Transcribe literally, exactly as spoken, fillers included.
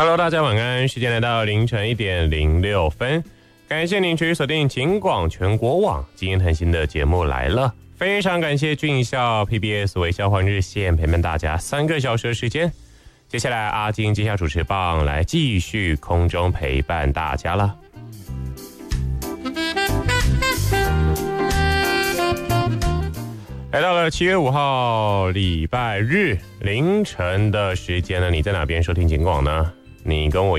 Hello， 大家晚安，时间来到凌晨一点零六分，感谢您持续锁定警广全国网今天谈心的节目来了，非常感谢俊孝 P B S 微笑换日线陪伴大家三个小时的时间。接下来阿金接下主持棒来继续空中陪伴大家了。来到了七月五号礼拜日凌晨的时间呢，你在哪边收听警广呢？你跟我